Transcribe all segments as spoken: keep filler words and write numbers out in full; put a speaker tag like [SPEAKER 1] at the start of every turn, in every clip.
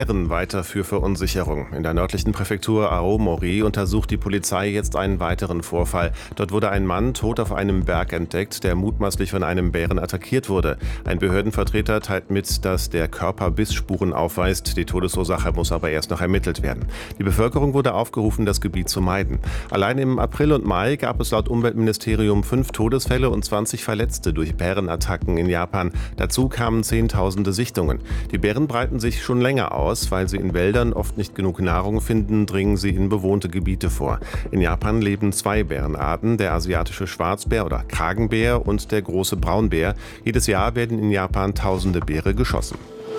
[SPEAKER 1] Weiter für Verunsicherung. In der nördlichen Präfektur Aomori untersucht die Polizei jetzt einen weiteren Vorfall. Dort wurde ein Mann tot auf einem Berg entdeckt, der mutmaßlich von einem Bären attackiert wurde. Ein Behördenvertreter teilt mit, dass der Körper Bissspuren aufweist. Die Todesursache muss aber erst noch ermittelt werden. Die Bevölkerung wurde aufgerufen, das Gebiet zu meiden. Allein im April und Mai gab es laut Umweltministerium fünf Todesfälle und zwanzig Verletzte durch Bärenattacken in Japan. Dazu kamen Zehntausende Sichtungen. Die Bären breiten sich schon länger aus. Weil sie in Wäldern oft nicht genug Nahrung finden, dringen sie in bewohnte Gebiete vor. In Japan leben zwei Bärenarten, der asiatische Schwarzbär oder Kragenbär und der große Braunbär. Jedes Jahr werden in Japan tausende Bäre geschossen.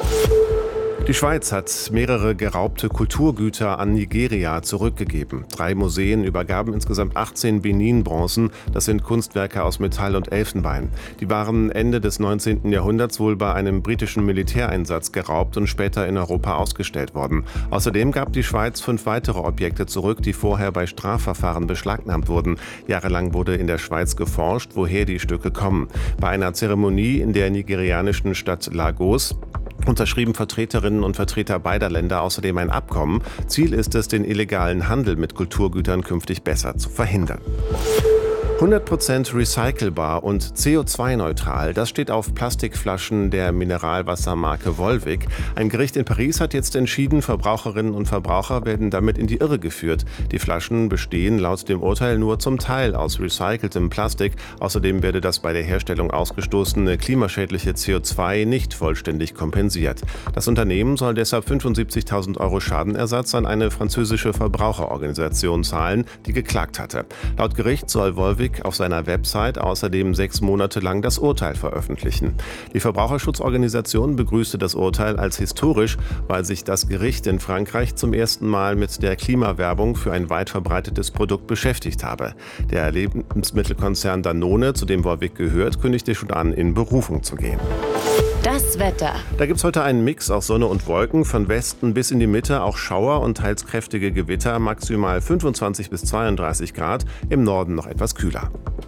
[SPEAKER 1] Die Schweiz hat mehrere geraubte Kulturgüter an Nigeria zurückgegeben. Drei Museen übergaben insgesamt achtzehn Benin-Bronzen. Das sind Kunstwerke aus Metall und Elfenbein. Die waren Ende des neunzehnten Jahrhunderts wohl bei einem britischen Militäreinsatz geraubt und später in Europa ausgestellt worden. Außerdem gab die Schweiz fünf weitere Objekte zurück, die vorher bei Strafverfahren beschlagnahmt wurden. Jahrelang wurde in der Schweiz geforscht, woher die Stücke kommen. Bei einer Zeremonie in der nigerianischen Stadt Lagos unterschrieben Vertreterinnen und Vertreter beider Länder außerdem ein Abkommen. Ziel ist es, den illegalen Handel mit Kulturgütern künftig besser zu verhindern. hundert Prozent recycelbar und C O zwei neutral, das steht auf Plastikflaschen der Mineralwassermarke Volvic. Ein Gericht in Paris hat jetzt entschieden, Verbraucherinnen und Verbraucher werden damit in die Irre geführt. Die Flaschen bestehen laut dem Urteil nur zum Teil aus recyceltem Plastik. Außerdem werde das bei der Herstellung ausgestoßene klimaschädliche C O zwei nicht vollständig kompensiert. Das Unternehmen soll deshalb fünfundsiebzigtausend Euro Schadenersatz an eine französische Verbraucherorganisation zahlen, die geklagt hatte. Laut Gericht soll Volvic auf seiner Website außerdem sechs Monate lang das Urteil veröffentlichen. Die Verbraucherschutzorganisation begrüßte das Urteil als historisch, weil sich das Gericht in Frankreich zum ersten Mal mit der Klimawerbung für ein weit verbreitetes Produkt beschäftigt habe. Der Lebensmittelkonzern Danone, zu dem Volvic gehört, kündigte schon an, in Berufung zu gehen.
[SPEAKER 2] Das Wetter.
[SPEAKER 1] Da gibt es heute einen Mix aus Sonne und Wolken. Von Westen bis in die Mitte auch Schauer und teils kräftige Gewitter. Maximal fünfundzwanzig bis zweiunddreißig Grad. Im Norden noch etwas kühler.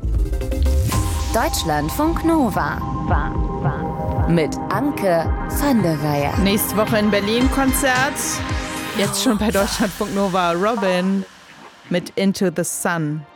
[SPEAKER 2] Deutschlandfunk Nova. Mit Anke van der Weyer.
[SPEAKER 3] Nächste Woche in Berlin Konzert. Jetzt schon bei Deutschlandfunk Nova. Robin mit Into the Sun.